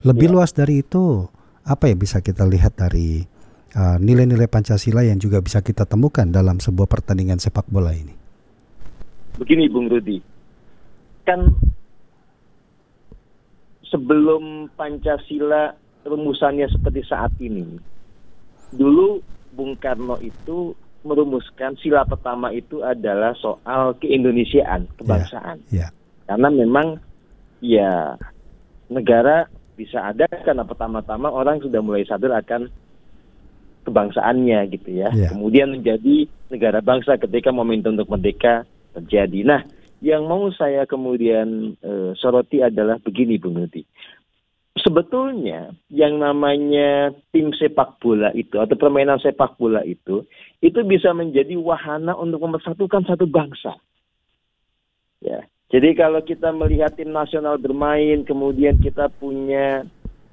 Lebih Ya, luas dari itu, apa yang bisa kita lihat dari nilai-nilai Pancasila yang juga bisa kita temukan dalam sebuah pertandingan sepak bola ini? begini Bung Rudi, kan sebelum Pancasila rumusannya seperti saat ini, dulu Bung Karno itu merumuskan sila pertama itu adalah soal keindonesiaan, Ya, kebangsaan. ya, Karena memang ya negara bisa ada karena pertama-tama orang sudah mulai sadar akan kebangsaannya gitu ya. ya. Kemudian menjadi negara bangsa ketika momentum untuk merdeka terjadi. Nah, yang mau saya kemudian soroti adalah begini Bung Nudi. Sebetulnya yang namanya tim sepak bola itu atau permainan sepak bola itu bisa menjadi wahana untuk mempersatukan satu bangsa. Ya. Jadi kalau kita melihat tim nasional bermain, kemudian kita punya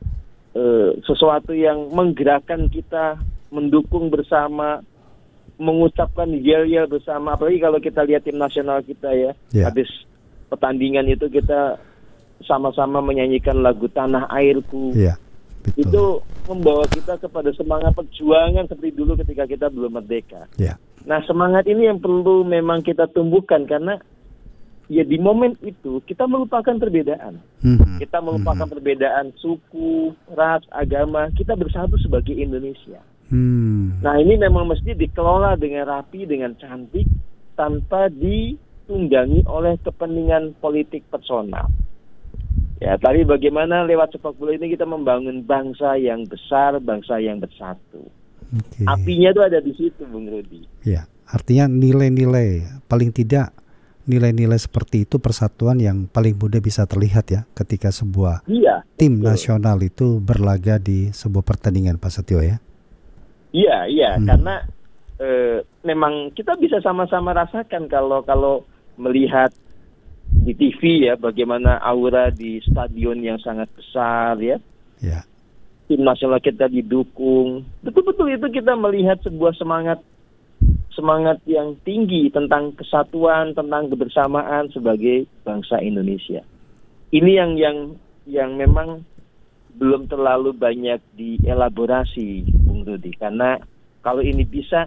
sesuatu yang menggerakkan kita, mendukung bersama, mengucapkan yel-yel bersama. Apalagi kalau kita lihat tim nasional kita ya, Ya, habis pertandingan itu kita sama-sama menyanyikan lagu Tanah Airku. ya, betul. Itu membawa kita kepada semangat perjuangan seperti dulu ketika kita belum merdeka. Ya, Nah, semangat ini yang perlu memang kita tumbuhkan karena ya di momen itu kita melupakan perbedaan. mhm, Kita melupakan perbedaan suku, ras, agama. Kita bersatu sebagai Indonesia. Nah, ini memang mesti dikelola dengan rapi, dengan cantik, tanpa ditunggangi oleh kepentingan politik personal. Ya, tapi bagaimana lewat sepak bola ini kita membangun bangsa yang besar, bangsa yang bersatu. oke. Apinya itu ada di situ, Bung Rudi. Ya, artinya nilai-nilai, paling tidak nilai-nilai seperti itu persatuan yang paling mudah bisa terlihat ya ketika sebuah Iya, tim betul. nasional itu berlaga di sebuah pertandingan, Pak Setio ya. Iya, karena memang kita bisa sama-sama rasakan kalau melihat di TV ya bagaimana aura di stadion yang sangat besar ya. Ya, Tim nasional kita didukung. Betul-betul itu kita melihat sebuah semangat yang tinggi tentang kesatuan, tentang kebersamaan sebagai bangsa Indonesia. Ini yang memang belum terlalu banyak dielaborasi, Bung Rudi. Karena kalau ini bisa,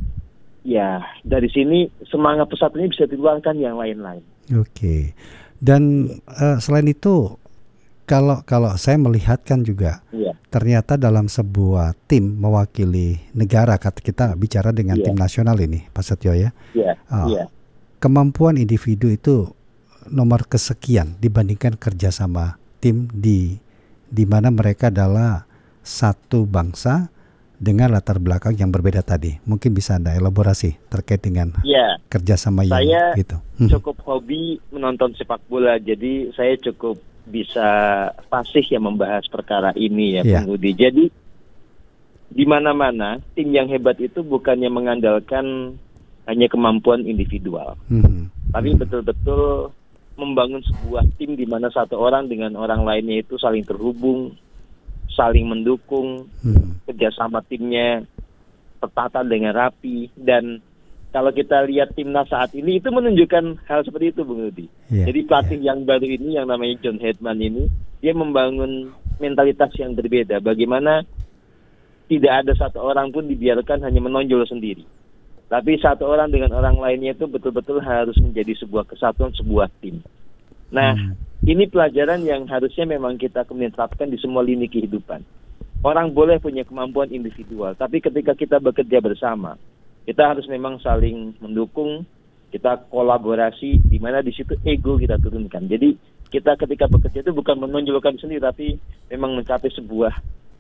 ya dari sini semangat persatuannya bisa dikeluarkan yang lain-lain. oke. Dan selain itu, kalau saya melihat kan juga Iya, ternyata dalam sebuah tim mewakili negara, kata kita bicara dengan iya, tim nasional ini, Pak Setio ya. iya, Uh, iya, Kemampuan individu itu nomor kesekian dibandingkan kerjasama tim di mana mereka adalah satu bangsa dengan latar belakang yang berbeda tadi. Mungkin bisa Anda elaborasi terkait dengan iya. kerjasama yang Saya gitu. cukup hobi menonton sepak bola, jadi saya cukup bisa fasih ya membahas perkara ini ya, Iya. Bung Rudi. Jadi di mana-mana tim yang hebat itu bukannya mengandalkan hanya kemampuan individual, tapi betul-betul membangun sebuah tim di mana satu orang dengan orang lainnya itu saling terhubung, saling mendukung, kerjasama timnya tertata dengan rapi. Dan kalau kita lihat timnas saat ini itu menunjukkan hal seperti itu, Bung Rudi. Iya, Jadi pelatih yang baru ini yang namanya John Hedman ini, dia membangun mentalitas yang berbeda. Bagaimana tidak ada satu orang pun dibiarkan hanya menonjol sendiri. Tapi satu orang dengan orang lainnya itu betul-betul harus menjadi sebuah kesatuan, sebuah tim. Nah, ini pelajaran yang harusnya memang kita kemudian terapkan di semua lini kehidupan. Orang boleh punya kemampuan individual, tapi ketika kita bekerja bersama, kita harus memang saling mendukung, kita kolaborasi, di mana di situ ego kita turunkan. Jadi kita ketika bekerja itu bukan menonjolkan sendiri, tapi memang mencapai sebuah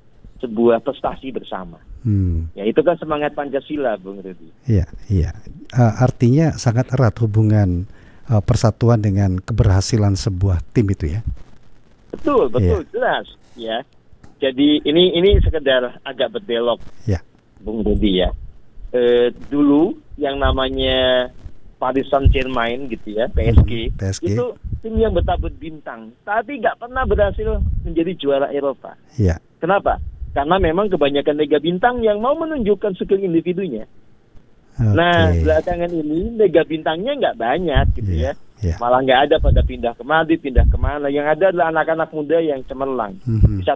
prestasi bersama. Ya itu kan semangat Pancasila, Bung Rudi. Iya, iya. Artinya sangat erat hubungan persatuan dengan keberhasilan sebuah tim itu ya. Betul, jelas ya. Jadi ini sekedar agak berbelok, Ya. Bung Rudi ya. Dulu yang namanya Paris Saint-Germain gitu ya, PSG, itu tim yang bertabur bintang, tapi nggak pernah berhasil menjadi juara Eropa. Ya. Kenapa? Karena memang kebanyakan mega bintang yang mau menunjukkan skill individunya. Nah, belakangan ini mega bintangnya nggak banyak gitu ya. Ya. Ya. Malah nggak ada pada pindah ke Madrid, pindah kemana. Yang ada adalah anak-anak muda yang cemerlang. Bisa